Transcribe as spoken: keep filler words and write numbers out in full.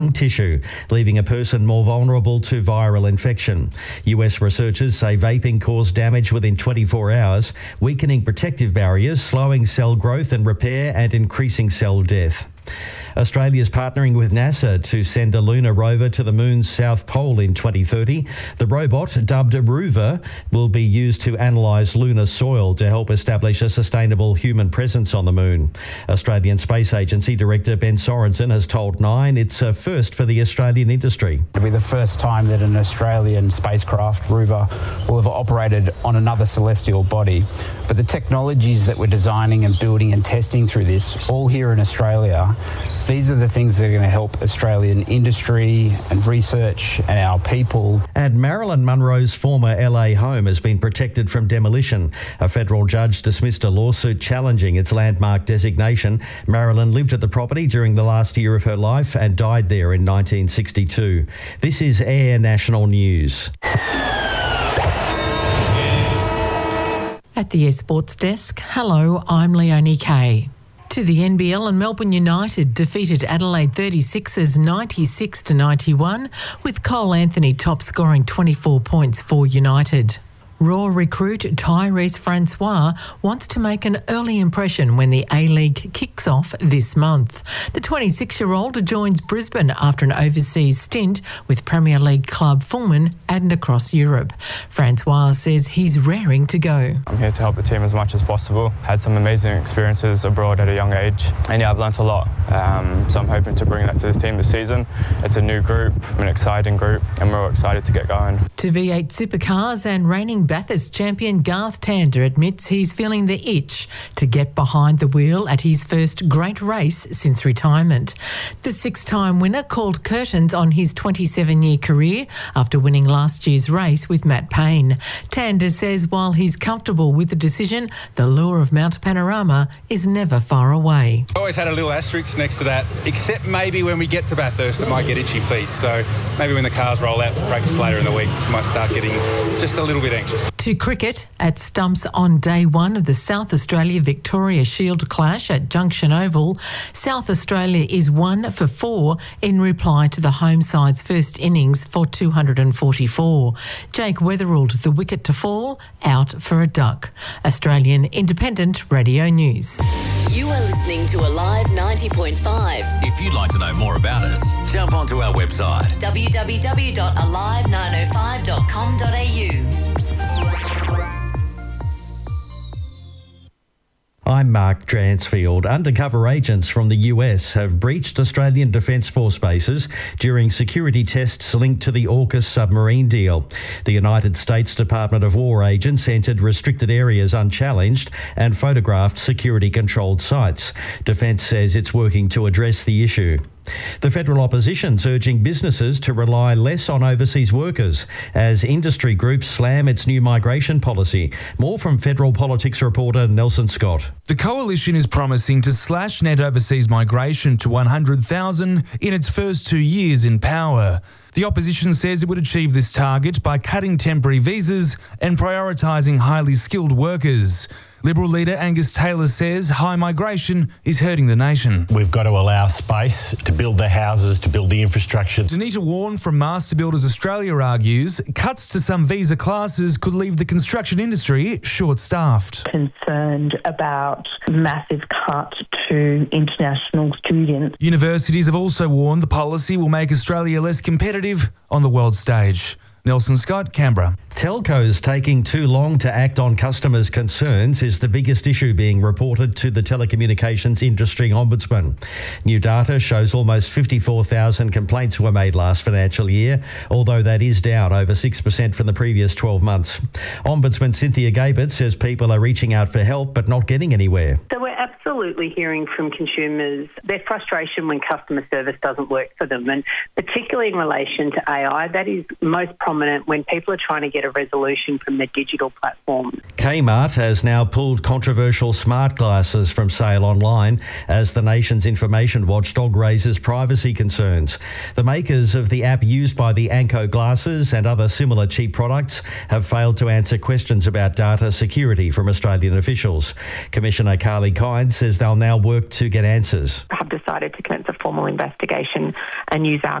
tissue, leaving a person more vulnerable to viral infection. U S researchers say vaping caused damage within twenty-four hours, weakening protective barriers, slowing cell growth and repair, and increasing cell death. Australia's partnering with NASA to send a lunar rover to the moon's south pole in twenty thirty. The robot, dubbed Rover, will be used to analyse lunar soil to help establish a sustainable human presence on the moon. Australian Space Agency Director Ben Sorensen has told Nine it's a first for the Australian industry. It'll be the first time that an Australian spacecraft, Rover, will have operated on another celestial body. But the technologies that we're designing and building and testing through this, all here in Australia, these are the things that are going to help Australian industry and research and our people. And Marilyn Monroe's former L A home has been protected from demolition. A federal judge dismissed a lawsuit challenging its landmark designation. Marilyn lived at the property during the last year of her life and died there in nineteen sixty-two. This is Air National News. At the Air Sports Desk, hello, I'm Leonie Kay. To the N B L, and Melbourne United defeated Adelaide thirty-sixers ninety-six to ninety-one, with Cole Anthony top scoring twenty-four points for United. Raw recruit Tyrese Francois wants to make an early impression when the A-League kicks off this month. The twenty-six-year-old joins Brisbane after an overseas stint with Premier League club Fulham and across Europe. Francois says he's raring to go. I'm here to help the team as much as possible. Had some amazing experiences abroad at a young age, and yeah, I've learnt a lot. Um, so I'm hoping to bring that to the team this season. It's a new group, an exciting group, and we're all excited to get going. To V eight Supercars, and reigning Bathurst champion Garth Tander admits he's feeling the itch to get behind the wheel at his first great race since retirement. The six-time winner called curtains on his twenty-seven-year career after winning last year's race with Matt Payne. Tander says while he's comfortable with the decision, the lure of Mount Panorama is never far away. I always had a little asterisk next to that, except maybe when we get to Bathurst it might get itchy feet. So maybe when the cars roll out, practice later in the week, I might start getting just a little bit anxious. To cricket, at stumps on day one of the South Australia-Victoria Shield clash at Junction Oval, South Australia is one for four in reply to the home side's first innings for two hundred forty-four. Jake Weatherald, the wicket to fall, out for a duck. Australian Independent Radio News. You are listening to Alive ninety point five. If you'd like to know more about us, jump onto our website w w w dot alive nine oh five dot com dot a u. I'm Mark Dransfield. Undercover agents from the U S have breached Australian Defence Force bases during security tests linked to the AUKUS submarine deal. The United States Department of War agents entered restricted areas unchallenged and photographed security-controlled sites. Defence says it's working to address the issue. The federal opposition's urging businesses to rely less on overseas workers as industry groups slam its new migration policy. More from Federal Politics reporter Nelson Scott. The coalition is promising to slash net overseas migration to one hundred thousand in its first two years in power. The opposition says it would achieve this target by cutting temporary visas and prioritising highly skilled workers. Liberal leader Angus Taylor says high migration is hurting the nation. We've got to allow space to build the houses, to build the infrastructure. Danita Warren from Master Builders Australia argues cuts to some visa classes could leave the construction industry short-staffed. Concerned about massive cut to international students. Universities have also warned the policy will make Australia less competitive on the world stage. Nelson Scott, Canberra. Telcos taking too long to act on customers' concerns is the biggest issue being reported to the Telecommunications Industry Ombudsman. New data shows almost fifty-four thousand complaints were made last financial year, although that is down over six percent from the previous twelve months. Ombudsman Cynthia Gabert says people are reaching out for help but not getting anywhere. So we're absolutely hearing from consumers their frustration when customer service doesn't work for them, and particularly in relation to A I, that is most prominent when people are trying to get a resolution from their digital platforms. Kmart has now pulled controversial smart glasses from sale online as the nation's information watchdog raises privacy concerns. The makers of the app used by the Anko glasses and other similar cheap products have failed to answer questions about data security from Australian officials. Commissioner Carly Kynes says says they'll now work to get answers. Have decided to commence a formal investigation and use our